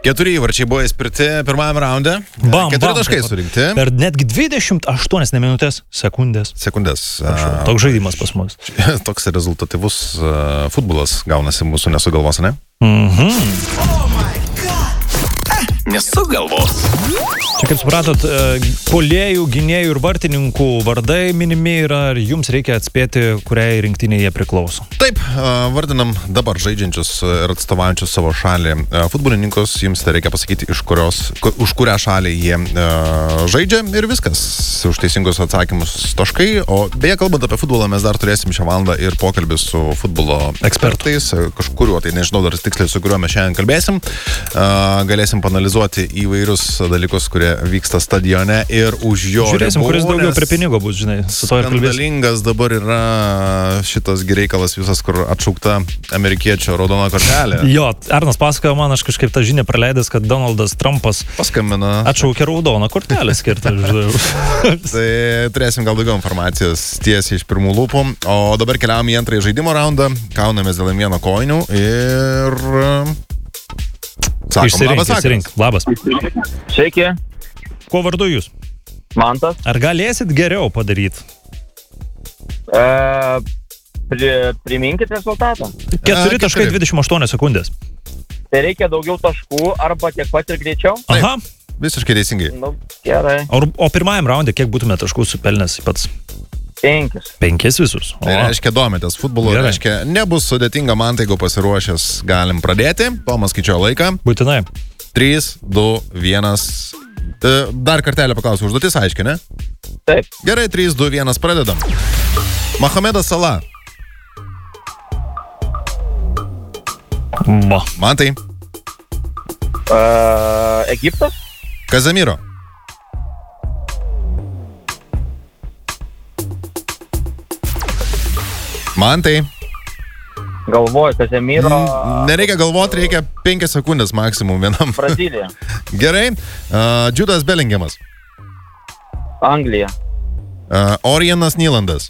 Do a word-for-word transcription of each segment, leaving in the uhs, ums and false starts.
Keturi įvarčiai buvo įspirti pirmajam raunde. Bam, Keturi bam, taškai taip pat. surinkti. Per netgi dvidešimt aštuonias minutės sekundės. Sekundės. Prašau, toks žaidimas pas mus. Toks rezultatyvus uh, futbolas gaunasi mūsų nesugalvos, ne? Mhm. Oh my God. Eh, nesugalvos. Čia, kaip supratot, puolėjų, gynėjų ir vartininkų vardai minimi yra, ar jums reikia atspėti, kuriai rinktinėje jie priklauso? Taip, vardinam dabar žaidžiančius ir atstovaujančius savo šalį futbolininkus, jums tai reikia pasakyti, iš kurios, už kurią šalį jie uh, žaidžia ir viskas. Už teisingus atsakymus taškai. O beje, kalbant apie futbolą, mes dar turėsim šią valandą ir pokalbį su futbolo ekspertais, kažkuriuo, tai nežinau dar tiksliai, su kuriuo mes šiandien kalbėsim. Uh, galėsim panalizuoti įvairius dalykus, kurie vyksta stadione ir už jo Žiūrėsim, ribų, kuris daugiau prie pinigo bus, žinai. Skandalingas dabar yra šitas reikalas visas, kur atšaukta amerikiečio raudona kortelė. Jo, Arnas pasakojo man, aš kažkaip tą žinią praleidęs, kad Donaldas Trumpas paskambina. Atšaukė raudoną kortelę skirtą. Tai turėsim gal daugiau informacijos tiesiai iš pirmų lūpų. O dabar keliavom į antrąjį žaidimo raundą, kaunamės dėl vieno kojinių ir sakom, išsirink, labas išsirink. Labas. Sveiki. Kuo vardu jūs? Mantas. Ar galėsit geriau padaryti? E, pri, priminkit rezultatą. keturi taškai dvidešimt aštuonios sekundės. Tai reikia daugiau taškų arba tiek pat ir greičiau? Aha. Visiškai teisingai. Nu, gerai. O, o pirmajam raundė kiek būtume taškų supelnęs pats? Penkis. Penkis visus. O. Tai reiškia domitės futbolu, Gerai. reiškia nebus sudėtinga man, tai jeigu pasiruošęs galim pradėti. Tomas skaičiuoja laiką. Būtinai. trys, du, vienas. Dar kartelę paklausiu, užduotis aiškiai, ne? Taip. Gerai, trys, du, vienas, pradedam. Mohamedas Salah. Va. Mantai. E, Egiptas. Kazemiro. Mantai. Galvoju, Kazemiro. Nereikia galvoti, reikia penkias sekundės maksimum vienam. Brazilija. Gerai. Uh, Judas Bellingamas. Anglija. Uh, Orianas Nylandas.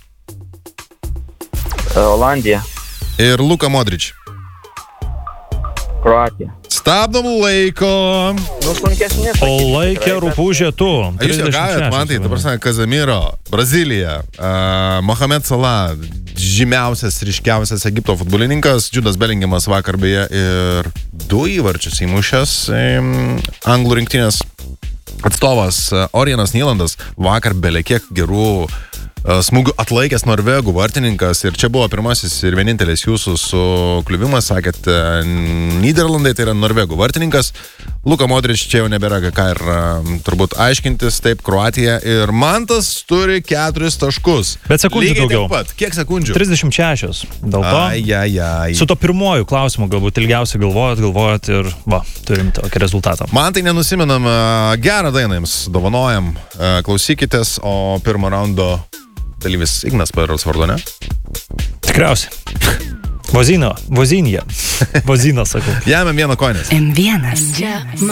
E, Olandija. Ir Luka Modrič. Kroatija. Stabdom laiko. Nu, sunkesnė. O laikė rupūžė tu. A jūs juokavot, man tai, ta prasme, Kazemiro, Brazilija, uh, Mohamed Salah, žymiausias, ryškiausias Egipto futbolininkas, Judas Bellingamas vakar beje ir du įvarčius įmušęs um, anglų rinktinės atstovas uh, Orianas Nylandas vakar belekiek gerų smūgių atlaikęs norvegų vartininkas ir čia buvo pirmasis ir vienintelis jūsų sukliuvimas, sakėt, Nyderlandai tai yra norvegų vartininkas, Luka Modrič čia jau nebėra ką ir turbūt aiškintis, taip, Kroatija ir Mantas turi keturis taškus. Bet sekundžių lygiai daugiau. Taip pat. Kiek sekundžių? trisdešimt šešios. Dėl to. Ai, ai, ai. Su to pirmoju klausimu galbūt ilgiausiai galvojat, galvojat ir va, turim tokį rezultatą. Man tai nenusimenam, gerą dainą jums dovanojam, klausykitės, o pirmo raundo dalyvis Ignas Padaros vardu, ne? Tikriausiai. Vozino, vozinė. Vozina, sakau. Jame vieno koinės. M vienas.